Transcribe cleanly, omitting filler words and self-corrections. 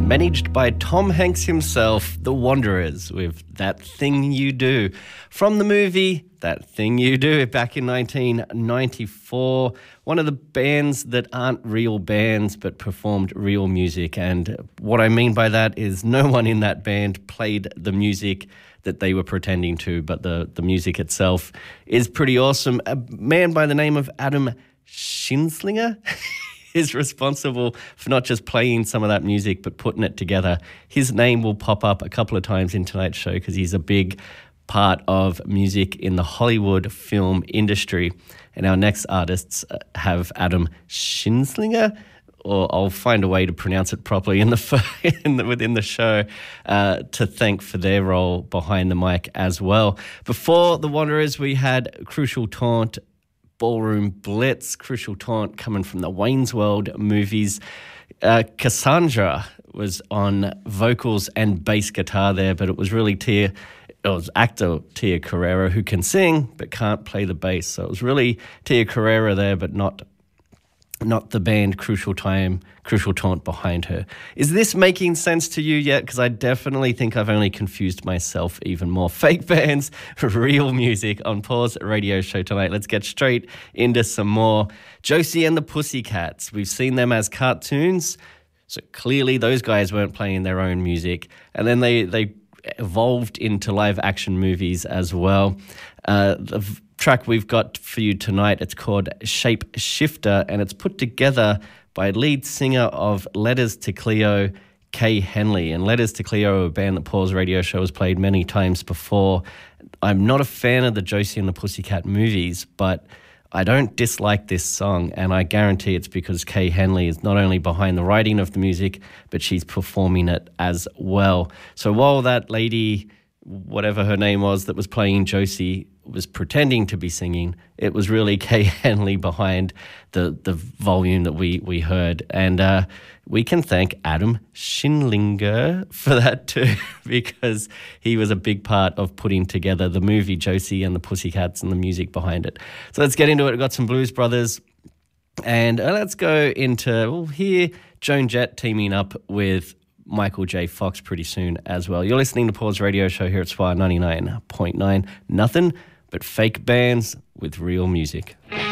managed by Tom Hanks himself, The Wanderers, with That Thing You Do. From the movie That Thing You Do, back in 1994, one of the bands that aren't real bands but performed real music. And what I mean by that is no one in that band played the music that they were pretending to, but the music itself is pretty awesome. A man by the name of Adam Schinslinger is responsible for not just playing some of that music but putting it together. His name will pop up a couple of times in tonight's show because he's a big part of music in the Hollywood film industry. And our next artists have Adam Schinslinger, or I'll find a way to pronounce it properly within the show, to thank for their role behind the mic as well. Before The Wanderers, we had Crucial Taunt, Ballroom Blitz. Crucial Taunt coming from the Wayne's World movies. Cassandra was on vocals and bass guitar there, but it was really actor Tia Carrere who can sing but can't play the bass. So it was really Tia Carrere there, but not the band Crucial Taunt behind her. Is this making sense to you yet? Because I definitely think I've only confused myself even more. Fake bands, real music on Paul's radio show tonight. Let's get straight into some more. Josie and the Pussycats. We've seen them as cartoons, so clearly those guys weren't playing their own music. And then they evolved into live action movies as well. The track we've got for you tonight, it's called Shape Shifter, and it's put together by lead singer of Letters to Cleo, Kay Henley. And Letters to Cleo, a band that Paul's radio show has played many times before. I'm not a fan of the Josie and the Pussycat movies, but I don't dislike this song, and I guarantee it's because Kay Henley is not only behind the writing of the music, but she's performing it as well. So while that lady, whatever her name was, that was playing Josie, was pretending to be singing, it was really Kay Henley behind the volume that we heard. And we can thank Adam Schinslinger for that too, because he was a big part of putting together the movie Josie and the Pussycats and the music behind it. So let's get into it. We've got some Blues Brothers, and let's go into, we'll hear Joan Jett teaming up with Michael J. Fox pretty soon as well. You're listening to Paul's radio show here at Spire 99.9. Nothing but fake bands with real music.